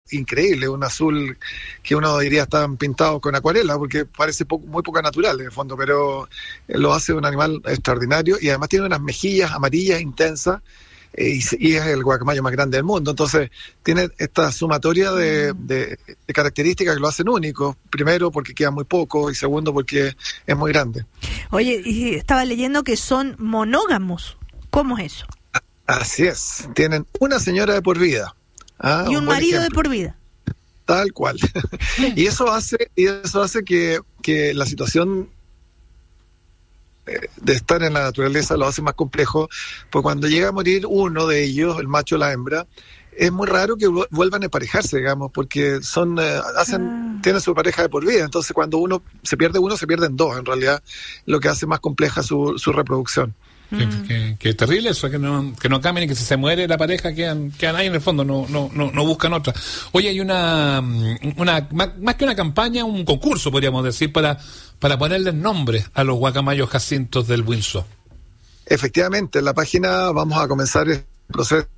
increíble, un azul que uno diría están pintados con acuarela, porque parece muy poco natural en el fondo, pero lo hace un animal extraordinario y además tiene unas mejillas amarillas intensas. Y es el guacamayo más grande del mundo, entonces tiene esta sumatoria de características que lo hacen único, primero porque queda muy poco y segundo porque es muy grande. Oye, y estaba leyendo que son monógamos, ¿cómo es eso? Así es, tienen una señora de por vida. Y un marido de por vida. Tal cual. y eso hace que la situación de estar en la naturaleza lo hace más complejo, porque cuando llega a morir uno de ellos, el macho o la hembra, es muy raro que vuelvan a emparejarse, digamos, porque tienen su pareja de por vida, entonces cuando se pierden dos, en realidad, lo que hace más compleja su reproducción. Qué terrible eso, que no cambien y que si se muere la pareja quedan ahí en el fondo, no buscan otra. Oye, hay una más que una campaña, un concurso podríamos decir para ponerle nombre a los guacamayos jacintos del Windsor. Efectivamente, en la página vamos a comenzar el proceso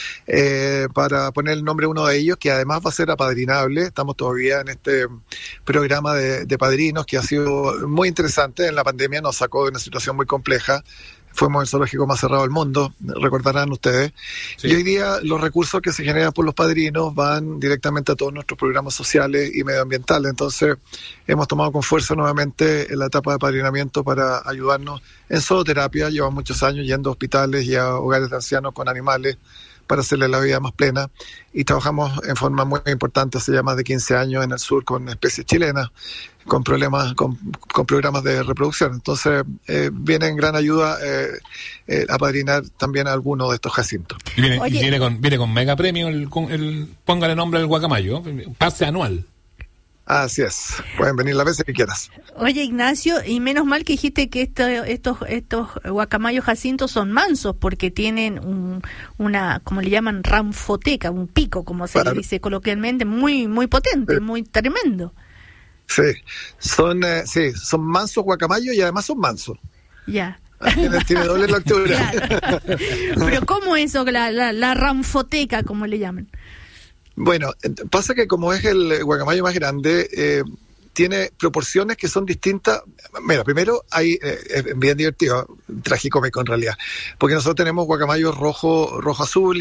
para poner el nombre a uno de ellos, que además va a ser apadrinable. Estamos todavía en este programa de padrinos que ha sido muy interesante. En la pandemia nos sacó de una situación muy compleja. Fuimos el zoológico más cerrado del mundo, recordarán ustedes. Sí. Y hoy día los recursos que se generan por los padrinos van directamente a todos nuestros programas sociales y medioambientales. Entonces hemos tomado con fuerza nuevamente la etapa de padrinamiento para ayudarnos en zooterapia. Llevamos muchos años yendo a hospitales y a hogares de ancianos con animales para hacerle la vida más plena, y trabajamos en forma muy importante hace ya más de 15 años en el sur con especies chilenas con problemas, con programas de reproducción. Entonces viene en gran ayuda a padrinar también a algunos de estos jacintos. Y viene con mega premio póngale nombre al guacamayo, pase anual. Así es, pueden venir las veces que quieras. Oye, Ignacio, y menos mal que dijiste que estos guacamayos jacintos son mansos, porque tienen una, como le llaman, ranfoteca, un pico, como se le dice coloquialmente, muy muy potente, muy tremendo. Sí, son mansos guacamayos y además son mansos. Ya. Tiene doble lectura. Claro. Pero ¿cómo eso, la ranfoteca, como le llaman? Bueno, pasa que como es el guacamayo más grande, tiene proporciones que son distintas. Mira, primero es bien divertido, tragicómico en realidad, porque nosotros tenemos guacamayos rojo azul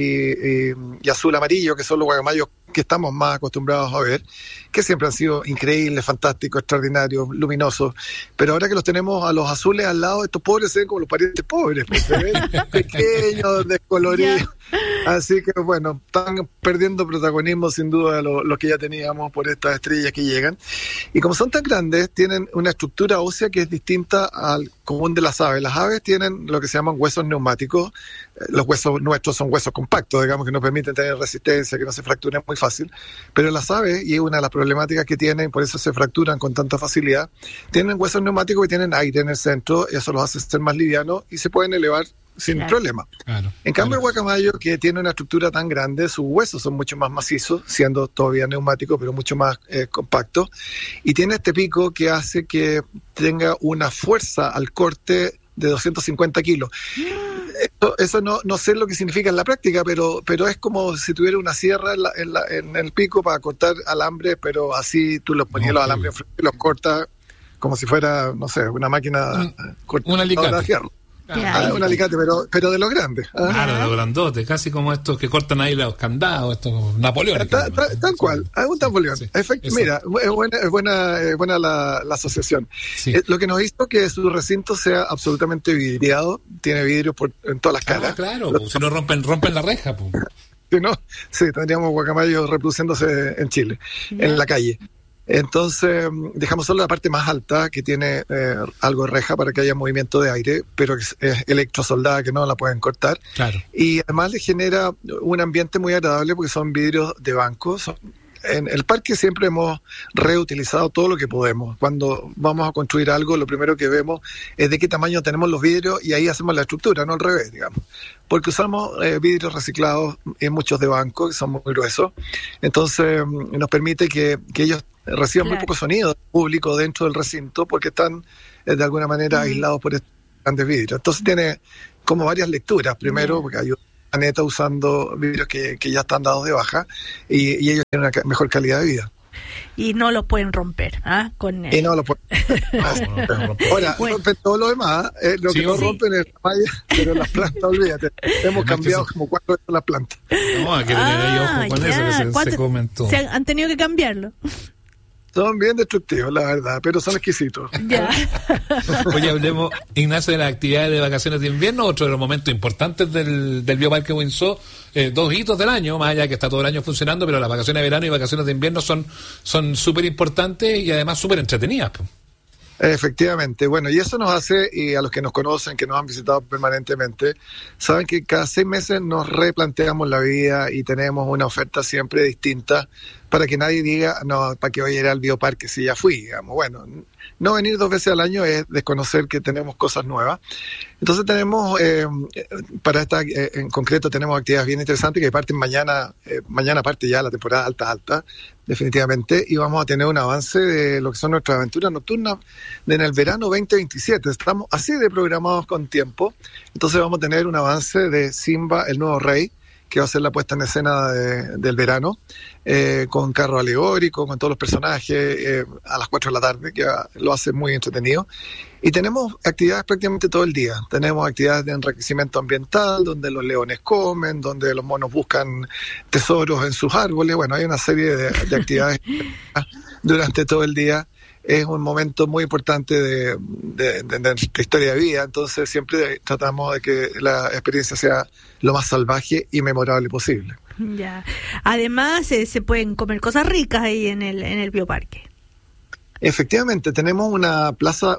y azul amarillo, que son los guacamayos que estamos más acostumbrados a ver, que siempre han sido increíbles, fantásticos, extraordinarios, luminosos, pero ahora que los tenemos a los azules al lado, estos pobres se ven como los parientes pobres, pues se ven pequeños, descoloridos. Así que bueno, están perdiendo protagonismo sin duda los que ya teníamos por estas estrellas que llegan. Y como son tan grandes, tienen una estructura ósea que es distinta al común de las aves. Las aves tienen lo que se llaman huesos neumáticos. Los huesos nuestros son huesos compactos, digamos, que nos permiten tener resistencia, que no se fracturen muy fácil. Pero las aves, y es una de las problemáticas que tienen, por eso se fracturan con tanta facilidad, tienen huesos neumáticos que tienen aire en el centro, y eso los hace ser más livianos y se pueden elevar sin problema. Claro, en cambio, el guacamayo, que tiene una estructura tan grande, sus huesos son mucho más macizos, siendo todavía neumáticos, pero mucho más compactos, y tiene este pico que hace que tenga una fuerza al corte de 250 kilos. Eso no sé lo que significa en la práctica, pero es como si tuviera una sierra en el pico para cortar alambre, pero así tú los ponías los alambres y los cortas como si fuera, no sé, una máquina un alicate. De fierro. Un alicate, pero de los grandes. Claro, de los grandotes, casi como estos que cortan ahí los candados, estos Napoleón. Tal cual, un Napoleón. Sí, mira, es buena la asociación. Sí. Lo que nos hizo que su recinto sea absolutamente vidriado, tiene vidrio en todas las caras. Claro, si no rompen la reja. Pues. Si no, sí, tendríamos guacamayos reproduciéndose en Chile, en la calle. Entonces dejamos solo la parte más alta, que tiene algo de reja para que haya movimiento de aire, pero es electrosoldada, que no la pueden cortar. Claro. Y además le genera un ambiente muy agradable porque son vidrios de banco. En el parque siempre hemos reutilizado todo lo que podemos. Cuando vamos a construir algo, lo primero que vemos es de qué tamaño tenemos los vidrios y ahí hacemos la estructura, no al revés, digamos. Porque usamos vidrios reciclados en muchos de banco, que son muy gruesos. Entonces nos permite que ellos reciban muy poco sonido público dentro del recinto, porque están de alguna manera aislados por estos grandes vidrios. Entonces tiene como varias lecturas. Primero, porque ayuda planeta usando vidrios que ya están dados de baja y ellos tienen una mejor calidad de vida. Y no lo pueden romper, ¿ah? Y no lo pueden Ahora, bueno. rompen todo lo demás, lo que no rompen es la malla, pero las plantas, olvídate. Hemos cambiado como 4 veces las plantas. No, hay que tener ahí ojo con eso, que se comentó. Han tenido que cambiarlo. Son bien destructivos, la verdad, pero son exquisitos. Ya. Oye, hablemos, Ignacio, de las actividades de vacaciones de invierno, otro de los momentos importantes del Bioparque Winsor, 2 hitos del año, más allá que está todo el año funcionando, pero las vacaciones de verano y vacaciones de invierno son súper importantes y además súper entretenidas. Efectivamente, bueno, y eso nos hace, y a los que nos conocen, que nos han visitado permanentemente, saben que cada 6 meses nos replanteamos la vida y tenemos una oferta siempre distinta para que nadie diga, no, para que voy a ir al Bioparque si ya fui, digamos. Bueno, no venir 2 veces al año es desconocer que tenemos cosas nuevas. Entonces tenemos, para esta en concreto, tenemos actividades bien interesantes que parten mañana parte ya la temporada alta, definitivamente, y vamos a tener un avance de lo que son nuestras aventuras nocturnas en el verano 2027. Estamos así de programados con tiempo, entonces vamos a tener un avance de Simba, el nuevo rey, que va a ser la puesta en escena del verano, con carro alegórico, con todos los personajes, a las 4 de la tarde, que lo hace muy entretenido. Y tenemos actividades prácticamente todo el día. Tenemos actividades de enriquecimiento ambiental, donde los leones comen, donde los monos buscan tesoros en sus árboles. Bueno, hay una serie de actividades durante todo el día. Es un momento muy importante de nuestra historia de vida, entonces siempre tratamos de que la experiencia sea lo más salvaje y memorable posible. Ya. Además, se pueden comer cosas ricas ahí en el Bioparque. Efectivamente, tenemos una plaza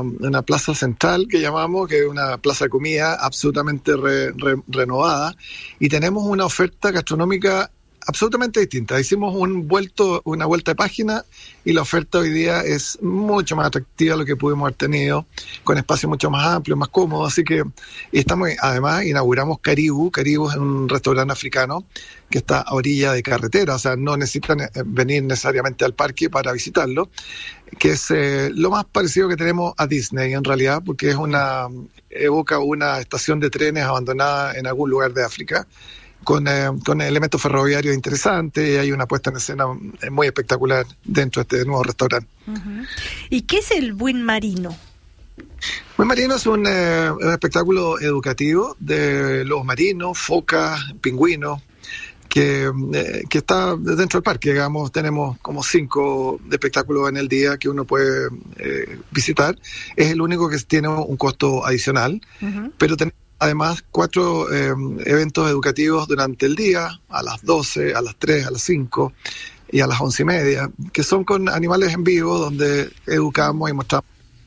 central que llamamos, que es una plaza de comida absolutamente renovada, y tenemos una oferta gastronómica absolutamente distinta. Hicimos una vuelta de página y la oferta hoy día es mucho más atractiva de lo que pudimos haber tenido, con espacios mucho más amplios, más cómodos. Así que además inauguramos Caribou. Caribou es un restaurante africano que está a orilla de carretera, o sea, no necesitan venir necesariamente al parque para visitarlo, que es lo más parecido que tenemos a Disney en realidad, porque evoca una estación de trenes abandonada en algún lugar de África, con elementos ferroviarios interesantes, y hay una puesta en escena muy espectacular dentro de este nuevo restaurante. Uh-huh. ¿Y qué es el Buen Marino? Buen Marino es un espectáculo educativo de lobos marinos, focas, pingüinos, que está dentro del parque. Digamos, tenemos como 5 espectáculos en el día que uno puede visitar. Es el único que tiene un costo adicional, uh-huh. Pero tenemos además 4 eventos educativos durante el día, a las 12, a las 3, a las 5 y a las 11:30, que son con animales en vivo, donde educamos y mostramos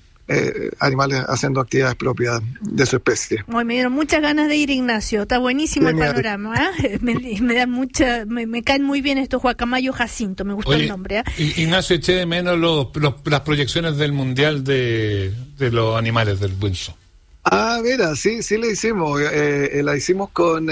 animales haciendo actividades propias de su especie. Hoy me dieron muchas ganas de ir, Ignacio. Está buenísimo el panorama, ¿eh? Me caen muy bien estos guacamayos Jacinto. Me gustó el nombre, ¿eh? Ignacio, eché de menos las proyecciones del Mundial de los animales del Winsor. Mira, sí la hicimos. La hicimos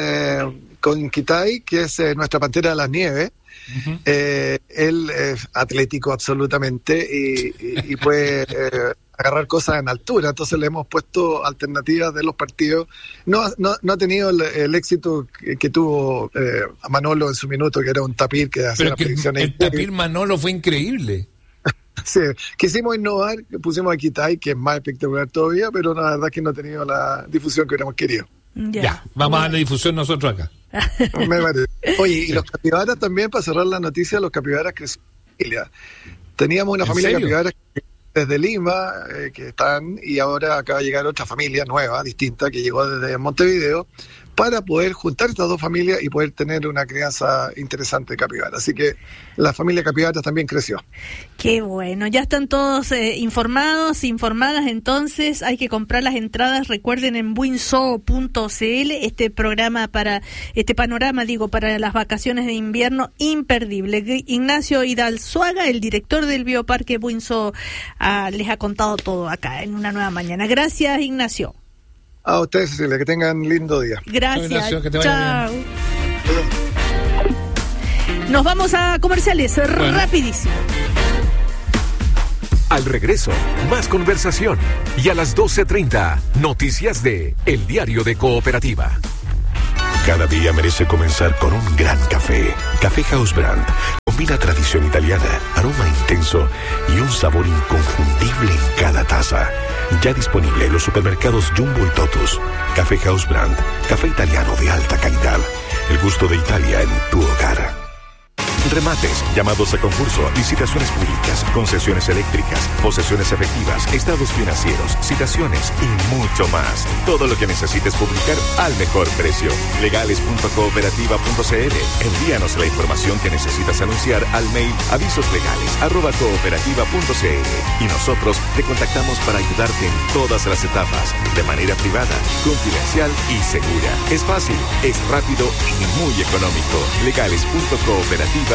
con Kitai, que es nuestra pantera de las nieves. Uh-huh. Él es atlético absolutamente y puede agarrar cosas en altura, entonces le hemos puesto alternativas de los partidos. No ha tenido el éxito que tuvo Manolo en su minuto, que era un tapir que hacía predicciones. El tapir Manolo fue increíble. Sí, quisimos innovar, pusimos a Kitai, que es más espectacular todavía, pero la verdad es que no ha tenido la difusión que hubiéramos querido. Ya, vamos a dar la difusión nosotros acá. Me parece. Oye, y los capibaras también, para cerrar la noticia, los capibaras crecieron. Teníamos una familia de capibaras desde Lima, que están, y ahora acaba de llegar otra familia nueva, distinta, que llegó desde Montevideo, para poder juntar estas 2 familias y poder tener una crianza interesante de capibara. Así que la familia capibara también creció. Qué bueno, ya están todos informadas, entonces hay que comprar las entradas, recuerden, en winso.cl, este panorama para las vacaciones de invierno imperdible. Ignacio Hidalzuaga, el director del Bioparque Winsor, les ha contado todo acá en Una Nueva Mañana. Gracias, Ignacio. A ustedes, Cecilia, que tengan lindo día. Gracias, que te vaya bien. Nos vamos a comerciales, rapidísimo. Al regreso, más conversación. Y a las 12:30, noticias de El Diario de Cooperativa. Cada día merece comenzar con un gran café. Café House Brand. Combina tradición italiana, aroma intenso y un sabor inconfundible en cada taza. Ya disponible en los supermercados Jumbo y Totus. Café House Brand. Café italiano de alta calidad. El gusto de Italia en tu hogar. Remates, llamados a concurso, licitaciones públicas, concesiones eléctricas, posesiones efectivas, estados financieros, citaciones y mucho más. Todo lo que necesites publicar al mejor precio. Legales.cooperativa.cl. Envíanos la información que necesitas anunciar al mail avisoslegales@cooperativa.cl y nosotros te contactamos para ayudarte en todas las etapas, de manera privada, confidencial y segura. Es fácil, es rápido y muy económico. Legales.cooperativa.cl.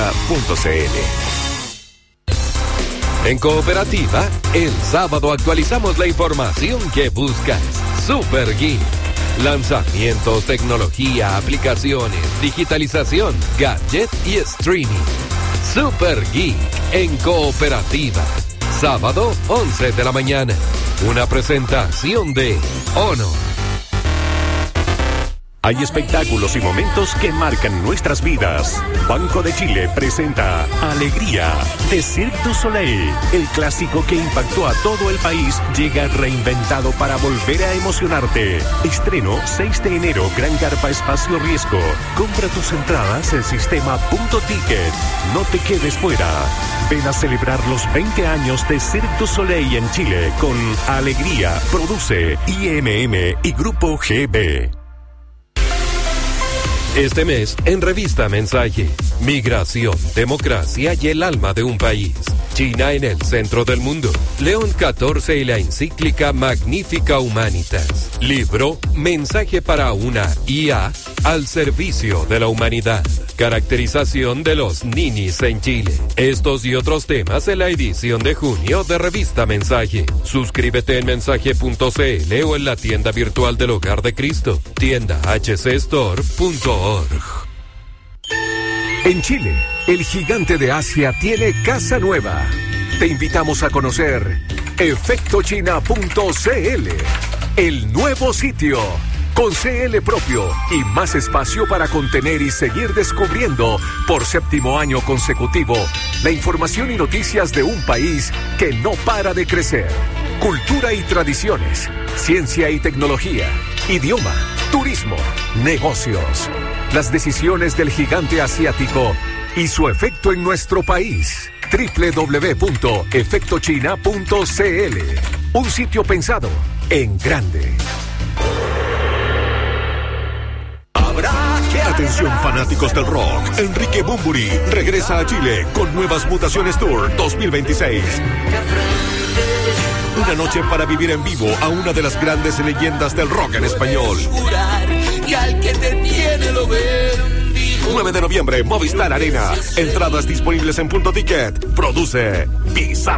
En Cooperativa, el sábado actualizamos la información que buscas. Super Geek. Lanzamientos, tecnología, aplicaciones, digitalización, gadget y streaming. Super Geek en Cooperativa. Sábado, 11 de la mañana. Una presentación de Honor. Hay espectáculos y momentos que marcan nuestras vidas. Banco de Chile presenta Alegría de Cirque du Soleil. El clásico que impactó a todo el país llega reinventado para volver a emocionarte. Estreno 6 de enero, Gran Carpa Espacio Riesgo. Compra tus entradas en sistema .ticket. No te quedes fuera. Ven a celebrar los 20 años de Cirque du Soleil en Chile con Alegría. Produce IMM y Grupo GB. Este mes, en Revista Mensaje, migración, democracia y el alma de un país. China en el centro del mundo. León XIV y la encíclica Magnifica Humanitas. Libro, Mensaje para una IA al servicio de la humanidad. Caracterización de los ninis en Chile. Estos y otros temas en la edición de junio de Revista Mensaje. Suscríbete en mensaje.cl o en la tienda virtual del Hogar de Cristo. Tienda hcstore.org. En Chile, el gigante de Asia tiene casa nueva. Te invitamos a conocer efectochina.cl, el nuevo sitio, con CL propio y más espacio para contener y seguir descubriendo por 7º año consecutivo la información y noticias de un país que no para de crecer. Cultura y tradiciones, ciencia y tecnología, idioma, turismo, negocios. Las decisiones del gigante asiático y su efecto en nuestro país. www.efectochina.cl. Un sitio pensado en grande. Atención fanáticos del rock, Enrique Bunbury regresa a Chile con Nuevas Mutaciones Tour 2026. Una noche para vivir en vivo a una de las grandes leyendas del rock en español. 9 de noviembre, Movistar Arena. Entradas disponibles en .ticket. Produce Bizarre.